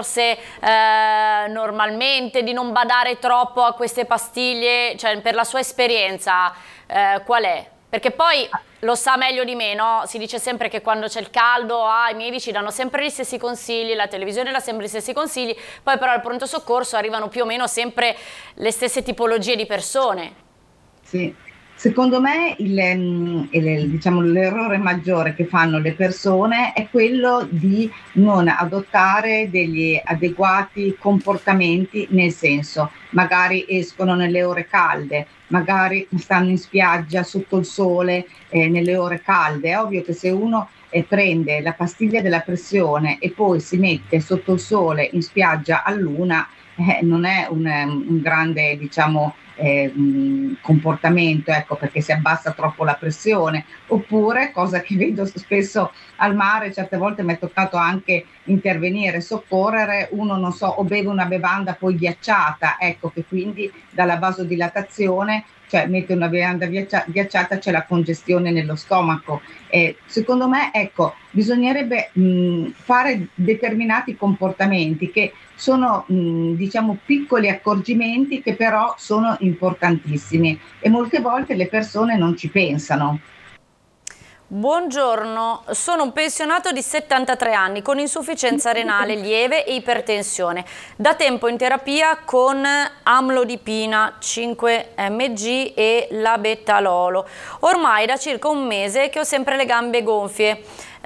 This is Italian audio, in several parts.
forse normalmente, di non badare troppo a queste pastiglie, cioè per la sua esperienza qual è? Perché poi lo sa meglio di me, no? Si dice sempre che quando c'è il caldo i medici danno sempre gli stessi consigli, la televisione dà sempre gli stessi consigli, poi però al pronto soccorso arrivano più o meno sempre le stesse tipologie di persone. Sì, secondo me diciamo, l'errore maggiore che fanno le persone è quello di non adottare degli adeguati comportamenti, nel senso, magari escono nelle ore calde, magari stanno in spiaggia sotto il sole nelle ore calde. È ovvio che se uno prende la pastiglia della pressione e poi si mette sotto il sole in spiaggia a luna, non è un grande, diciamo, comportamento, ecco, perché si abbassa troppo la pressione. Oppure, cosa che vedo spesso al mare, certe volte mi è toccato anche intervenire, soccorrere, uno non so, o beve una bevanda poi ghiacciata, ecco, che quindi dalla vasodilatazione, cioè mette una bevanda ghiacciata, c'è la congestione nello stomaco. Secondo me, ecco, bisognerebbe fare determinati comportamenti che sono, diciamo, piccoli accorgimenti che però sono importantissimi e molte volte le persone non ci pensano. Buongiorno, sono un pensionato di 73 anni con insufficienza renale lieve e ipertensione. Da tempo in terapia con amlodipina 5 mg e labetalolo. Ormai da circa un mese che ho sempre le gambe gonfie.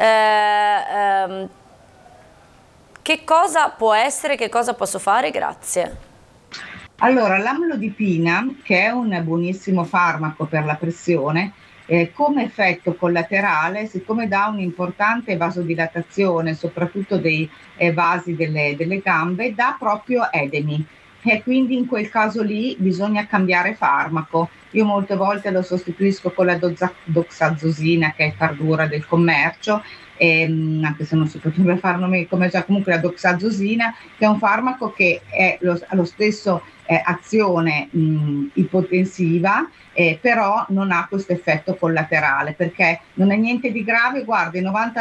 Che cosa può essere? Che cosa posso fare? Grazie. Allora, l'amlodipina, che è un buonissimo farmaco per la pressione, come effetto collaterale, siccome dà un'importante vasodilatazione, soprattutto dei vasi delle gambe, dà proprio edemi. E quindi in quel caso lì bisogna cambiare farmaco. Io molte volte lo sostituisco con la doxazosina, che è il Cardura del commercio, anche se non si potrebbe fare nome commerciale, comunque la doxazosina, che è un farmaco che ha lo stesso azione ipotensiva, però non ha questo effetto collaterale, perché non è niente di grave, guarda, il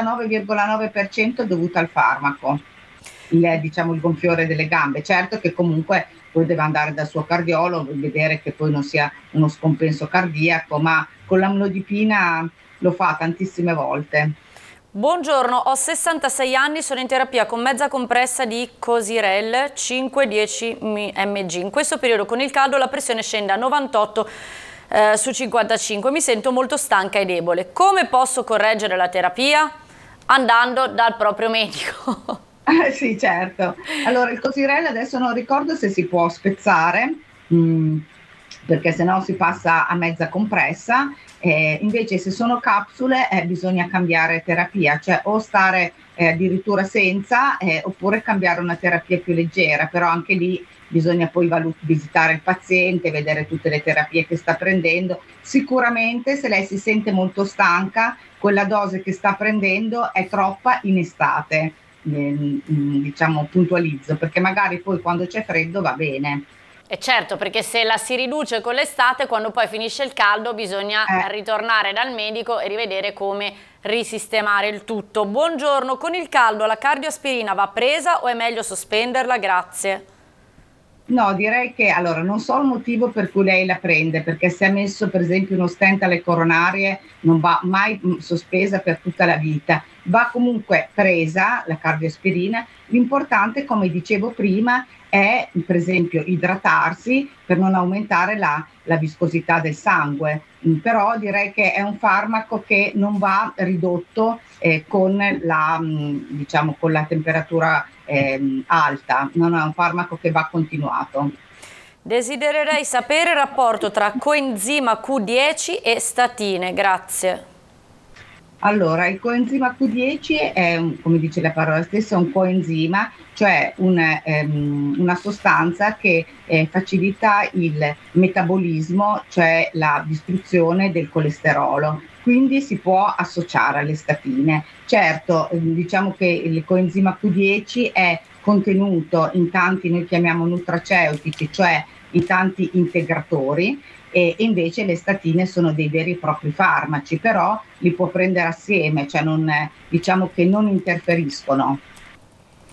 99,9% è dovuto al farmaco, diciamo il gonfiore delle gambe. Certo che comunque poi deve andare dal suo cardiologo e vedere che poi non sia uno scompenso cardiaco, ma con l'amlodipina lo fa tantissime volte. Buongiorno, ho 66 anni, sono in terapia con mezza compressa di Cosirel 5-10 mg. In questo periodo con il caldo la pressione scende a 98 su 55, mi sento molto stanca e debole. Come posso correggere la terapia? Andando dal proprio medico. Sì, certo. Allora, il Cosirel adesso non ricordo se si può spezzare, mh, perché sennò si passa a mezza compressa. Invece, se sono capsule, bisogna cambiare terapia, cioè o stare addirittura senza, oppure cambiare una terapia più leggera, però anche lì bisogna poi visitare il paziente, vedere tutte le terapie che sta prendendo. Sicuramente, se lei si sente molto stanca, quella dose che sta prendendo è troppa in estate, diciamo, puntualizzo, perché magari poi quando c'è freddo va bene. E certo, perché se la si riduce con l'estate, quando poi finisce il caldo bisogna Eh, ritornare dal medico e rivedere come risistemare il tutto. Buongiorno, con il caldo la cardioaspirina va presa o è meglio sospenderla? Grazie. No, direi che allora non so il motivo per cui lei la prende, perché se ha messo per esempio uno stent alle coronarie non va mai sospesa per tutta la vita, va comunque presa la cardioaspirina. L'importante, come dicevo prima, è per esempio idratarsi per non aumentare la viscosità del sangue. Però direi che è un farmaco che non va ridotto con diciamo, con la temperatura alta, non è un farmaco che va continuato. Desidererei sapere il rapporto tra coenzima Q10 e statine. Grazie. Allora, il coenzima Q10 è, come dice la parola stessa, un coenzima, cioè una sostanza che facilita il metabolismo, cioè la distruzione del colesterolo. Quindi si può associare alle statine. Certo, diciamo che il coenzima Q10 è contenuto in tanti, noi chiamiamo nutraceutici, cioè in tanti integratori, e invece le statine sono dei veri e propri farmaci, però li può prendere assieme, cioè non, diciamo che non interferiscono.